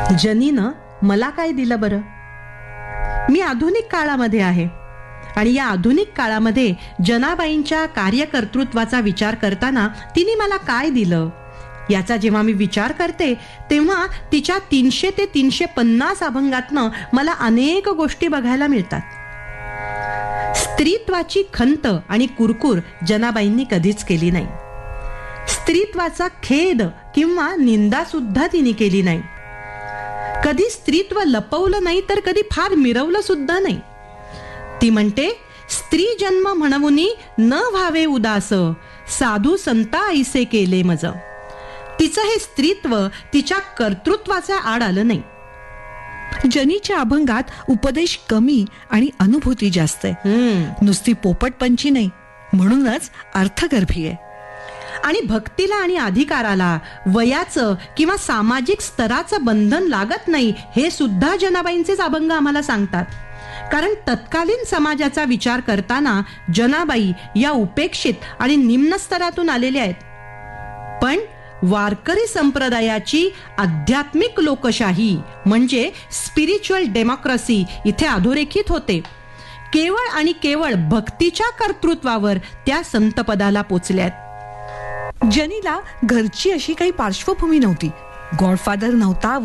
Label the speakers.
Speaker 1: जनीनं मला काय दिलं बरं? मी आधुनिक काळामध्ये आहे आणि या आधुनिक काळामध्ये जनाबाईंच्या कार्यकर्तृत्वाचा विचार करताना तिने मला काय दिलं याचा जेव्हा मी विचार करते तेव्हा तिच्या 300 ते 350 अभंगातनं मला अनेक गोष्टी बघायला मिळतात. स्त्रीत्वाची खंत आणि कुरकुर जनाबाईंनी कधीच केली नाही. स्त्रीत्वाचा खेद किंवा निंदा सुद्धा तिने केली नाही. कधी स्त्रीत्व लपवलं नाही तर कधी फार मिरवलं सुद्धा नाही. ती म्हणते, स्त्री जन्म म्हणवुनी न व्हावे उदास, साधू संता ऐसे केले मज. तिचं हे स्त्रीत्व तिच्या कर्तृत्वाच्या आड आलं नाही.
Speaker 2: जनीच्या अभंगात उपदेश कमी आणि अनुभूती जास्त आहे. नुसती पोपटपंची नाही, म्हणूनच अर्थगर्भी आहे.
Speaker 1: आणि भक्तीला आणि अधिकाराला वयाचं किंवा सामाजिक स्तराचं बंधन लागत नाही हे सुद्धा जनाबाईंचेच अभंग आम्हाला सांगतात. कारण तत्कालीन समाजाचा विचार करताना जनाबाई या उपेक्षित आणि निम्न स्तरातून आलेल्या आहेत. पण वारकरी संप्रदायाची आध्यात्मिक लोकशाही म्हणजे स्पिरिच्युअल डेमोक्रेसी इथे अधोरेखित होते. केवळ आणि केवळ भक्तीच्या कर्तृत्वावर त्या संतपदाला पोचल्यात.
Speaker 2: जनीला घरची अशी काही पार्श्वभूमी नव्हती. गॉडफादर नव्हता,